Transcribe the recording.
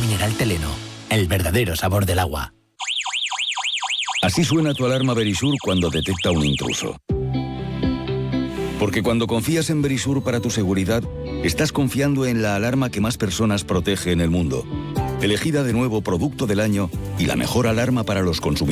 mineral Teleno, el verdadero sabor del agua. Así suena tu alarma Verisur cuando detecta un intruso. Porque cuando confías en Verisur para tu seguridad, estás confiando en la alarma que más personas protege en el mundo. Elegida de nuevo Producto del Año y la mejor alarma para los consumidores.